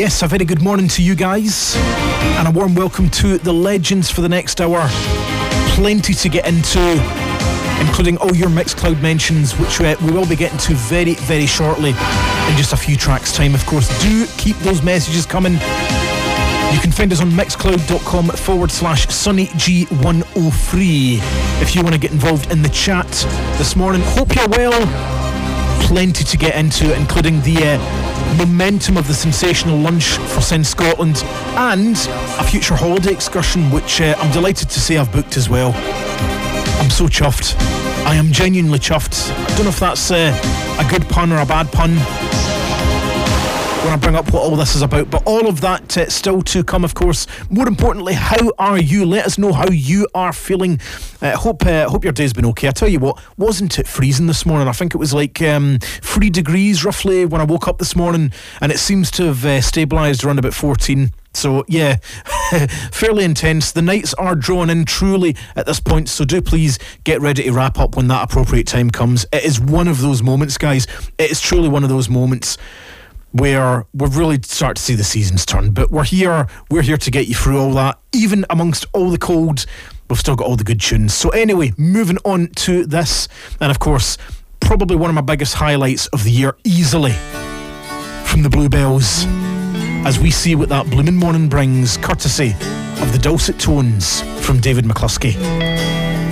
Yes, a very good morning to you guys, and a warm welcome to the Legends for the next hour. Plenty to get into, including all your Mixcloud mentions, which we will be getting to very, very shortly in just a few tracks' time. Of course, do keep those messages coming. You can find us on mixcloud.com/SunnyG103 if you want to get involved in the chat this morning. Hope you're well. Plenty to get into, including the momentum of the sensational lunch for Send Scotland and a future holiday excursion, which I'm delighted to say I've booked as well. I'm so chuffed. I am genuinely chuffed. I don't know if that's a good pun or a bad pun when I bring up what all this is about, but all of that still to come, of course. More importantly, how are you? Let us know how you are feeling. Hope your day's been okay. I tell you what, wasn't it freezing this morning? I think it was like 3 degrees roughly when I woke up this morning, and it seems to have stabilised around about 14. So yeah, fairly intense. The nights are drawn in truly at this point, so do please get ready to wrap up when that appropriate time comes. It is one of those moments, guys. It is truly one of those moments where we've really started to see the seasons turn. But we're here to get you through all that. Even amongst all the cold, we've still got all the good tunes. So anyway, moving on to this, and of course, probably one of my biggest highlights of the year, easily, from the Bluebells, as we see what that blooming morning brings, courtesy of the dulcet tones from David McCluskey.